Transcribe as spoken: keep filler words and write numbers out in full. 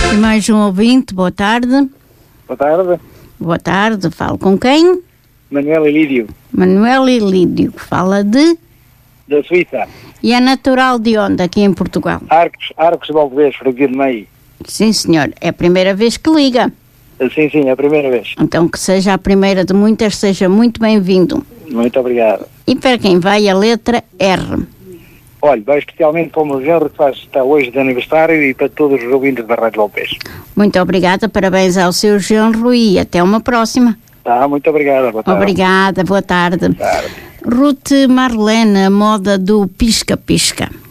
E mais um ouvinte, boa tarde. Boa tarde. Boa tarde, falo com quem? Manuel Ilídio. Manuel Ilídio, fala de? Da Suíça. E é natural de onde, aqui em Portugal? Arcos, Arcos de Valdevez, freguesia de Meio. Sim, senhor, é a primeira vez que liga. Sim, sim, é a primeira vez. Então que seja a primeira de muitas, seja muito bem-vindo. Muito obrigado. E para quem vai a letra R? Olha, vai especialmente para o meu genro que faz, está hoje de aniversário e para todos os ouvintes da Rádio Valpés. Muito obrigada, parabéns ao seu genro e até uma próxima. Tá, muito obrigado. Boa tarde. Obrigada, boa tarde. Boa tarde. Ruth Marlene, a moda do pisca-pisca.